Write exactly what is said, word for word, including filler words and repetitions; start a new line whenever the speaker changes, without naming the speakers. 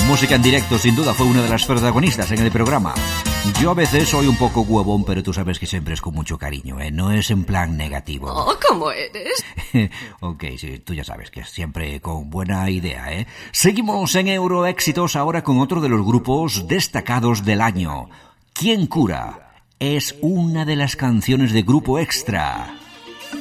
música en directo, sin duda, fue una de las protagonistas en el programa. Yo a veces soy un poco huevón, pero tú sabes que siempre es con mucho cariño, ¿eh? No es en plan negativo.
Oh, ¿cómo eres?
Ok, sí, tú ya sabes que es siempre con buena idea, ¿eh? Seguimos en Euroéxitos ahora con otro de los grupos destacados del año. ¿Quién cura? Es una de las canciones de Grupo Extra.